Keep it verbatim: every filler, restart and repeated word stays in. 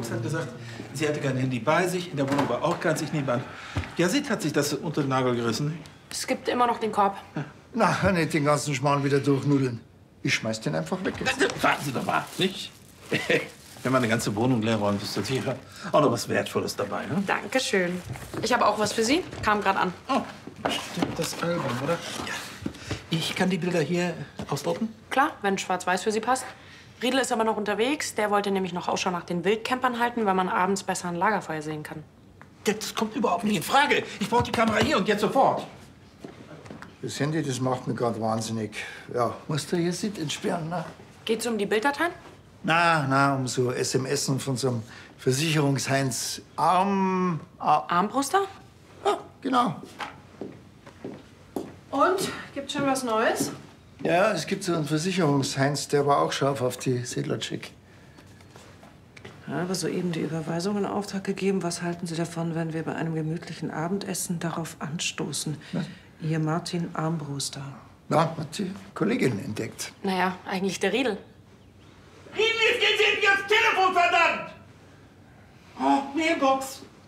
Alex hat gesagt, sie hatte kein Handy bei sich. In der Wohnung war auch keins. Ich nehme an. Ja, sie hat sich das unter den Nagel gerissen. Es gibt immer noch den Korb. Na, nicht den ganzen Schmarrn wieder durchnudeln. Ich schmeiß den einfach weg. Jetzt. Warten Sie doch mal, nicht? Wenn man eine ganze Wohnung leer räumt, ist das hier auch noch was Wertvolles dabei, ne? Dankeschön. Ich habe auch was für Sie. Kam gerade an. Oh, stimmt, das Album, oder? Ja. Ich kann die Bilder hier ausdrucken? Klar, wenn schwarz-weiß für Sie passt. Riedel ist aber noch unterwegs. Der wollte nämlich noch Ausschau nach den Wildcampern halten, weil man abends besser ein Lagerfeuer sehen kann. Das kommt überhaupt nicht in Frage. Ich brauche die Kamera hier und jetzt sofort. Das Handy, das macht mich gerade wahnsinnig. Ja, musst du hier Sit entsperren, ne? Geht's um die Bilddateien? Na, na, um so S M S von so einem Versicherungsheinz Arm... Ar Armbruster? Ja, genau. Und? Gibt's schon was Neues? Ja, es gibt so einen Versicherungsheinz, der war auch scharf auf die Siedlerchick. Ich habe soeben die Überweisung in Auftrag gegeben. Was halten Sie davon, wenn wir bei einem gemütlichen Abendessen darauf anstoßen? Was? Ihr Martin Armbruster. Na, hat die Kollegin entdeckt. Naja, eigentlich der Riedel. Riedel, jetzt gehen Sie endlich ans Telefon, verdammt! Oh, Mailbox.